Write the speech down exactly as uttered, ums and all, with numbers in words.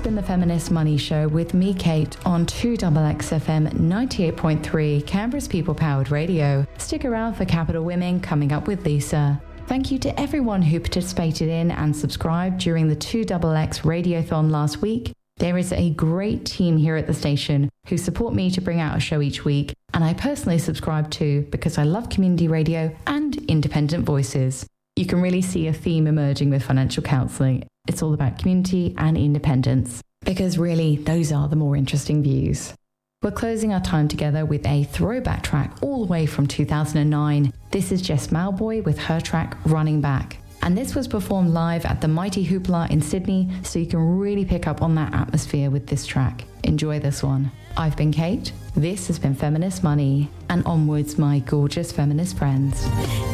been the Feminist Money Show with me, Kate, on two X X F M ninety-eight point three, Canberra's people-powered radio. Stick around for Capital Women coming up with Lisa. Thank you to everyone who participated in and subscribed during the two X X Radiothon last week. There is a great team here at the station who support me to bring out a show each week, and I personally subscribe to because I love community radio and independent voices. You can really see a theme emerging with financial counselling. It's all about community and independence, because really those are the more interesting views. We're closing our time together with a throwback track all the way from two thousand nine. This is Jess Malboy with her track Running Back. And this was performed live at the Mighty Hoopla in Sydney, so you can really pick up on that atmosphere with this track. Enjoy this one. I've been Kate, this has been Feminist Money, and onwards my gorgeous feminist friends.